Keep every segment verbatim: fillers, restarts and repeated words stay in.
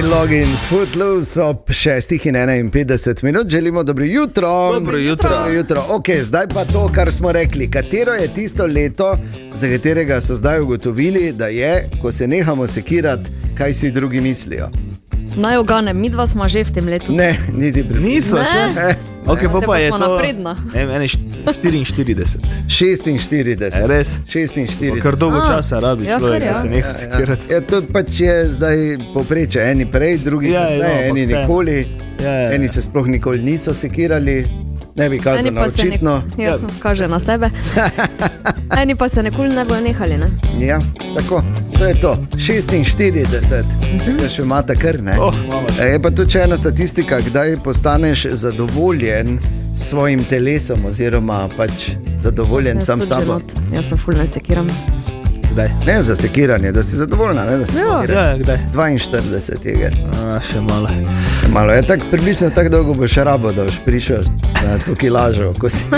Loggins, Footloose ob šestih in enainpetdeset minut. Želimo dobro jutro. Dobro jutro. Dobro jutro. Ok, zdaj pa to, kar smo rekli. Katero je tisto leto, za katerega so zdaj ugotovili, da je, ko se nehamo sekirati, kaj si drugi mislijo? Naj oganem, mi dva smo že v tem letu. Ne, niti približno. Niso še? Ok, pa, pa je smo to napredna. Ene štiriinštirideset. šestinštirideset. Res? šestinštirideset. Kar dolgo A, časa rabi ja, človek, kar ja. da se neha sekirati. Ja, to pač je zdaj povprečje. Eni prej, drugi Ja, kasneje, no, eni ampak vseeno. nikoli. Ja, ja, ja. Eni se sploh nikoli niso sekirali. Ne bi kazal Eni na pa se očitno. ne, ja, kaže na sebe. Eni pa se nikoli ne bojo nehali, ne? Ja, tako. To je to. šestinštirideset. To še imate kar, ne? Oh, imamo še. Je pa tu če ena statistika, kdaj postaneš zadovoljen s svojim telesom oziroma pač zadovoljen sam sabo. Jaz se ful ne sekiram. Kdaj? Ne za sekiranje, da si zadovoljna, ne da si Ja. sekiraš. Ja, kdaj? dvainštirideset je. A, še malo. Malo je tako, približno tako dolgo boš rabo, da boš prišel na to kilažo, ko si.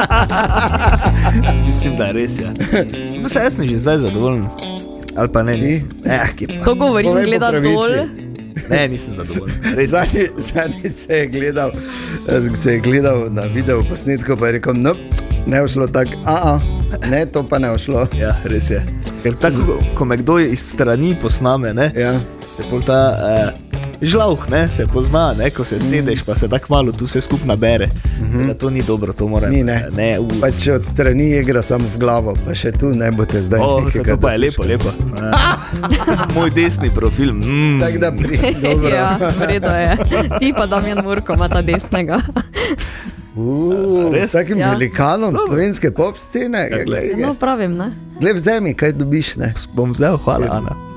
Mislim, da je res, ja. Pa se jaz sem že zdaj zadovoljen. Ali pa ne, Si? nisem. Eh, ki pa. To govorim, Povej po gleda pravici. dol. Ne, nisem zadovoljen. Res. Zadnji, zadnji se je gledal, eh, se je gledal na video posnetku, pa je rekel, no, ne je šlo tako, a, a, ne, to pa ne je šlo. Ja, res je. Ker tako, ko me kdo iz strani posname, ne, Ja. se pol ta eh, žlavh, ne, se pozna, ne, ko se sedeš, pa se tako malo tu vse skupaj nabere. Mm-hmm. Da to ni dobro, to moram. Ni, ne. Ne, u, Pa če od strani igra samo v glavo, pa še tu ne boste zdaj o, nekega. to pa je lepo, lepo. Eh, Moj desni profil. Mm. Tako da pri, dobro. Ja, vredo je. Ti pa Damjan Murko ima ta desnega. Uh, Res? s takim Ja. velikanom slovenske pop scene. Ja, glej. No, pravim, ne? Glej, vzemi, kaj dobiš, ne. Bom vzel, hvala, Ana.